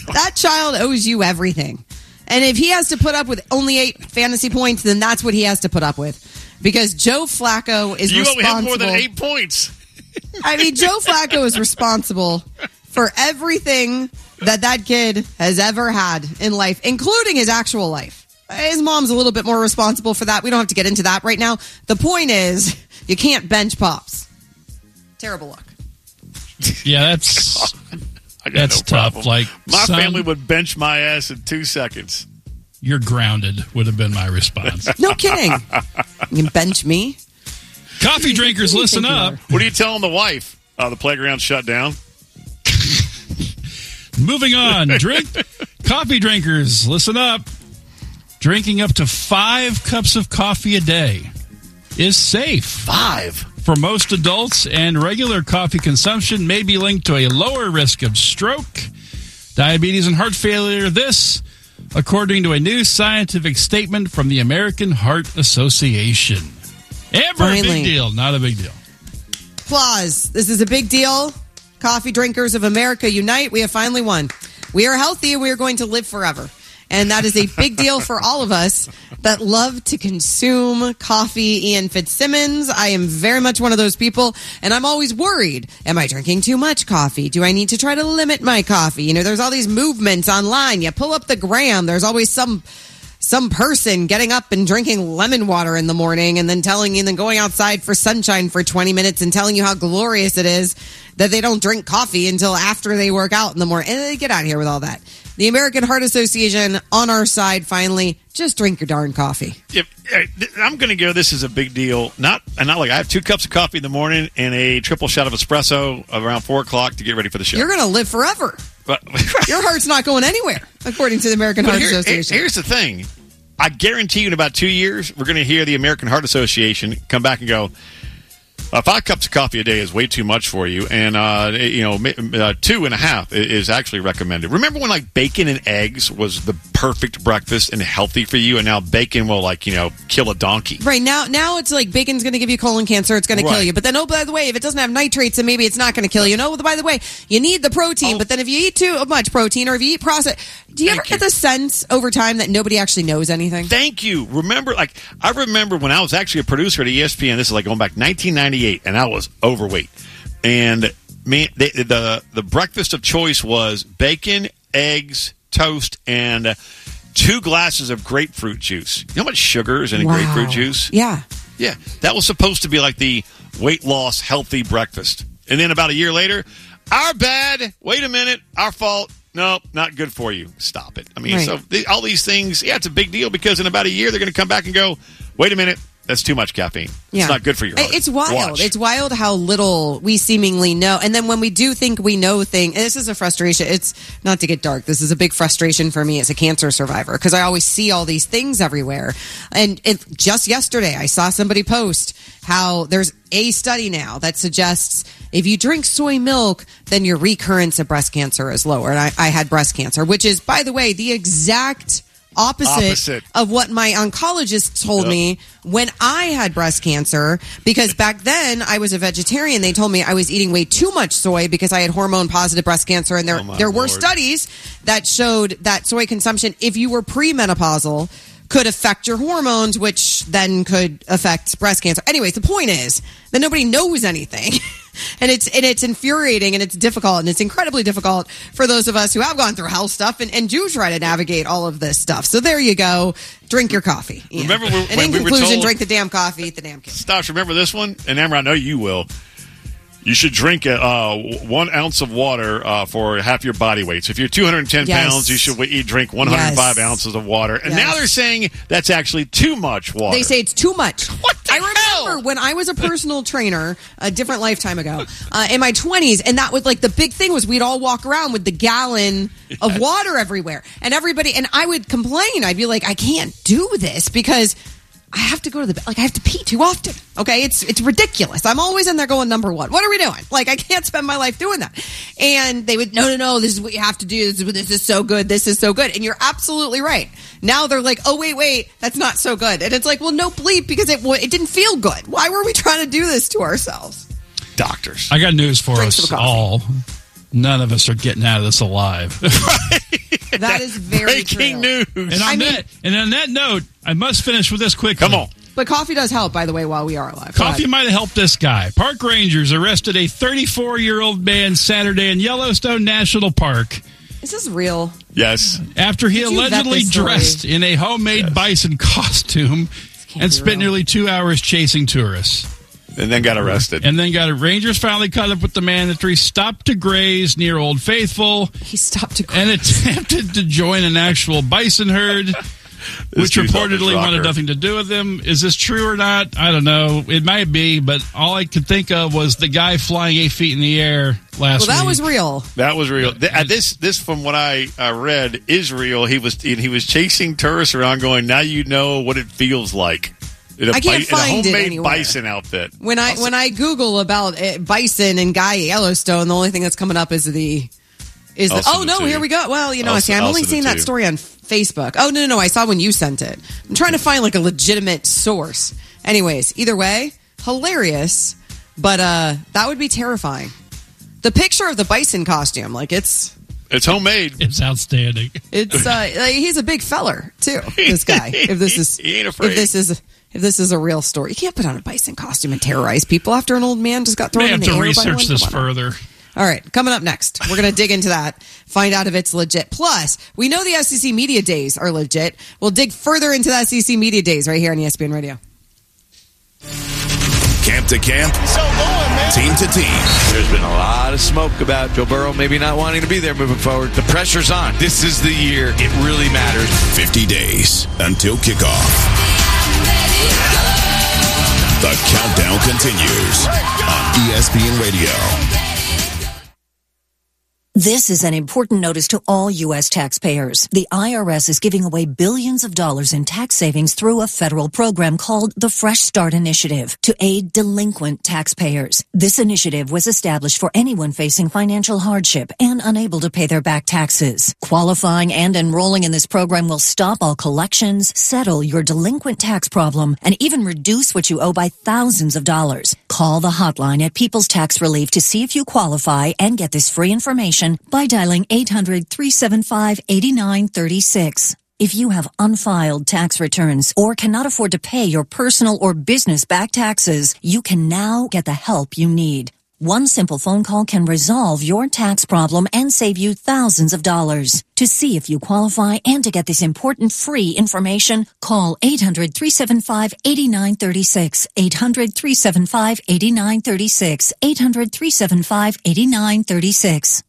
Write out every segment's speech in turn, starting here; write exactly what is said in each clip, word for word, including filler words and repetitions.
That child owes you everything. And if he has to put up with only eight fantasy points, then that's what he has to put up with. Because Joe Flacco is you responsible. You owe him more than eight points. I mean, Joe Flacco is responsible for everything that that kid has ever had in life, including his actual life. His mom's a little bit more responsible for that. We don't have to get into that right now. The point is, you can't bench Pops. Terrible luck. Yeah, that's that's no tough. problem. Like my son, family would bench my ass in two seconds. You're grounded would have been my response. No kidding. You can bench me. Coffee drinkers, listen up. What are you telling the wife? Uh, the playground shut down. Moving on. Drink coffee drinkers, listen up. Drinking up to five cups of coffee a day is safe. Five? For most adults, and regular coffee consumption may be linked to a lower risk of stroke, diabetes, and heart failure. This, according to a new scientific statement from the American Heart Association. Ever a big deal, not a big deal. Applause. This is a big deal. Coffee drinkers of America unite. We have finally won. We are healthy and we are going to live forever. And that is a big deal for all of us that love to consume coffee. Ian Fitzsimmons, I am very much one of those people, and I'm always worried. Am I drinking too much coffee? Do I need to try to limit my coffee? You know, there's all these movements online. You pull up the gram. There's always some some person getting up and drinking lemon water in the morning and then telling you, and then going outside for sunshine for twenty minutes and telling you how glorious it is that they don't drink coffee until after they work out in the morning. And they get out of here with all that. The American Heart Association on our side, finally. Just drink your darn coffee. If, I'm going to go, this is a big deal. Not, and not like I have two cups of coffee in the morning and a triple shot of espresso around four o'clock to get ready for the show. You're going to live forever. But your heart's not going anywhere, according to the American Heart here, Association. Here's the thing. I guarantee you in about two years, we're going to hear the American Heart Association come back and go, Uh, five cups of coffee a day is way too much for you, and uh, you know, uh, two and a half is actually recommended. Remember when like bacon and eggs was the perfect breakfast and healthy for you, and now bacon will like you know kill a donkey. Right now, now it's like bacon's going to give you colon cancer. It's going to Right. kill you. But then, oh, by the way, if it doesn't have nitrates, then maybe it's not going to kill you. No, by the way, you need the protein. Oh. But then if you eat too much protein, or if you eat processed, do you Thank ever you. get the sense over time that nobody actually knows anything? Thank you. Remember, like I remember when I was actually a producer at E S P N. This is like going back nineteen ninety-eight, and I was overweight, and me the, the the breakfast of choice was bacon, eggs, toast, and two glasses of grapefruit juice. You know how much sugar is in a Wow. grapefruit juice? Yeah. Yeah, that was supposed to be like the weight loss healthy breakfast, and then about a year later, our bad. Wait a minute, our fault. No, not good for you. Stop it. I mean, Right. so the, all these things, yeah, it's a big deal because in about a year they're going to come back and go, wait a minute. That's too much caffeine. Yeah. It's not good for your heart. It's wild. Watch. It's wild how little we seemingly know. And then when we do think we know things, and this is a frustration. It's not to get dark. This is a big frustration for me as a cancer survivor because I always see all these things everywhere. And it, just yesterday, I saw somebody post how there's a study now that suggests if you drink soy milk, then your recurrence of breast cancer is lower. And I, I had breast cancer, which is, by the way, the exact Opposite, Opposite of what my oncologist told Yep. me when I had breast cancer, because back then I was a vegetarian. They told me I was eating way too much soy because I had hormone positive breast cancer, and there Oh, my there were Lord. studies that showed that soy consumption, if you were premenopausal, could affect your hormones, which then could affect breast cancer. Anyways, the point is that nobody knows anything. And it's and it's infuriating and it's difficult and it's incredibly difficult for those of us who have gone through health stuff and, and do try to navigate all of this stuff. So there you go. Drink your coffee. Yeah. Remember when- and when in we were conclusion, told- drink the damn coffee, eat the damn cake. Stosh, remember this one? And Amber, I know you will. You should drink uh, one ounce of water uh, for half your body weight. So if you're two hundred ten Yes. pounds, you should eat, drink one hundred five Yes. ounces of water. And Yes. now they're saying that's actually too much water. They say it's too much. What the I remember hell? when I was a personal trainer, a different lifetime ago, uh, in my twenties, and that was like the big thing was we'd all walk around with the gallon of water everywhere, and everybody, and I would complain. I'd be like, I can't do this because I have to go to the like I have to pee too often. Okay, it's it's ridiculous. I'm always in there going number one. What are we doing? Like I can't spend my life doing that. And they would no no no. This is what you have to do. This is, this is so good. This is so good. And you're absolutely right. Now they're like, oh wait wait, that's not so good. And it's like, well no bleep because it it didn't feel good. Why were we trying to do this to ourselves? Doctors. I got news for Drink us some coffee. all. none of us are getting out of this alive. That is very breaking true. news. And on I mean- that, and on that note, I must finish with this quickly. Come on. But coffee does help, by the way, while we are alive. Go Coffee ahead. might have helped this guy. Park rangers arrested a thirty-four-year-old man Saturday in Yellowstone National Park Is this real? Yes. after he Did you vet allegedly this story? dressed in a homemade Yes. bison costume can't and be spent real. nearly two hours chasing tourists. And then got arrested. And then got Rangers finally caught up with the man after he stopped to graze near Old Faithful He stopped to and attempted to join an actual bison herd, which dude's off his reportedly wanted rocker. nothing to do with him. Is this true or not? I don't know. It might be, but all I could think of was the guy flying eight feet in the air last Well, that week. was real. That was real. Th- uh, This, this, from what I uh, read, is real. He was and he was chasing tourists around, going, "Now you know what it feels like." In a, I can't bi- find in it a homemade anywhere. bison outfit. When I when I Google about uh, bison and Guy Yellowstone, the only thing that's coming up is the is the. I'll send Oh it no, to here you. we go. Well, you know, I'll see, s- I'm I'll only send it seeing to that you. story on Facebook. Oh no, no, no, I saw when you sent it. I'm trying to find like a legitimate source. Anyways, either way, hilarious, but uh, that would be terrifying. The picture of the bison costume, like it's It's homemade. It's outstanding. it's uh, like, he's a big feller too. This guy, if this is He ain't afraid. if this is. If this is a real story, you can't put on a bison costume and terrorize people after an old man just got thrown May in have the to air by research one. this Come on. further. All right, coming up next, we're going to dig into that, find out if it's legit. Plus, we know the S E C Media Days are legit. We'll dig further into the S E C Media Days right here on E S P N Radio. Camp to camp, team to team. There's been a lot of smoke about Joe Burrow maybe not wanting to be there moving forward. The pressure's on. This is the year it really matters. fifty days until kickoff. The countdown continues on E S P N Radio. This is an important notice to all U S taxpayers. The I R S is giving away billions of dollars in tax savings through a federal program called the Fresh Start Initiative to aid delinquent taxpayers. This initiative was established for anyone facing financial hardship and unable to pay their back taxes. Qualifying and enrolling in this program will stop all collections, settle your delinquent tax problem, and even reduce what you owe by thousands of dollars. Call the hotline at People's Tax Relief to see if you qualify and get this free information by dialing eight hundred, three seven five, eight nine three six. If you have unfiled tax returns or cannot afford to pay your personal or business back taxes, you can now get the help you need. One simple phone call can resolve your tax problem and save you thousands of dollars. To see if you qualify and to get this important free information, call eight hundred, three seven five, eight nine three six, eight hundred, three seven five, eight nine three six, eight hundred, three seven five, eight nine three six.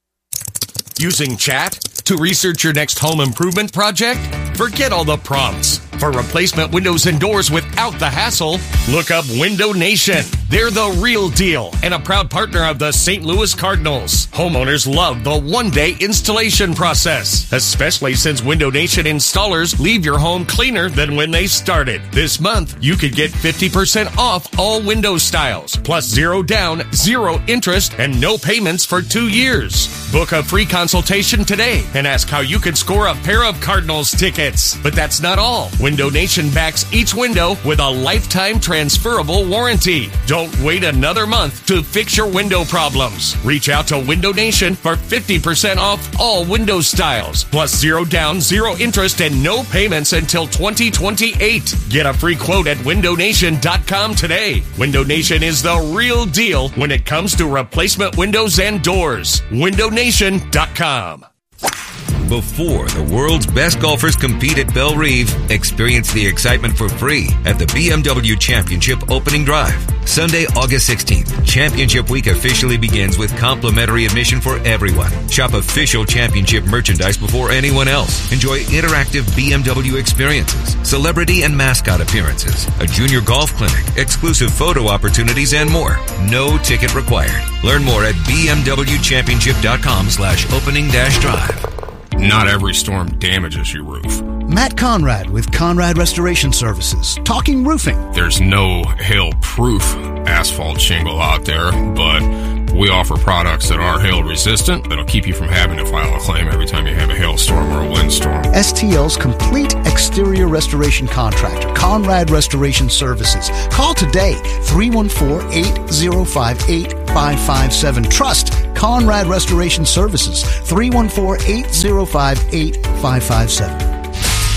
Using chat to research your next home improvement project? Forget all the prompts. For replacement windows and doors without the hassle, look up Window Nation. They're the real deal and a proud partner of the Saint Louis Cardinals. Homeowners love the one-day installation process, especially since Window Nation installers leave your home cleaner than when they started. This month, you could get fifty percent off all window styles, plus zero down, zero interest, and no payments for two years. Book a free consultation today and ask how you could score a pair of Cardinals tickets. But that's not all. Window Nation backs each window with a lifetime transferable warranty. Don't wait another month to fix your window problems. Reach out to Window Nation for fifty percent off all window styles, plus zero down, zero interest, and no payments until twenty twenty-eight. Get a free quote at window nation dot com today. Window Nation is the real deal when it comes to replacement windows and doors. window nation dot com. Before the world's best golfers compete at Belle Reve, experience the excitement for free at the B M W Championship Opening Drive. Sunday, August sixteenth, Championship Week officially begins with complimentary admission for everyone. Shop official championship merchandise before anyone else. Enjoy interactive B M W experiences, celebrity and mascot appearances, a junior golf clinic, exclusive photo opportunities, and more. No ticket required. Learn more at b m w championship dot com slash opening dash drive. Not every storm damages your roof. Matt Conrad with Conrad Restoration Services. Talking roofing. There's no hail-proof asphalt shingle out there, but we offer products that are hail-resistant that'll keep you from having to file a claim every time you have a hailstorm or a windstorm. S T L's complete exterior restoration contractor, Conrad Restoration Services. Call today, three one four, eight zero five, eight five five seven. Trust Conrad Restoration Services, three one four, eight zero five, eight five five seven.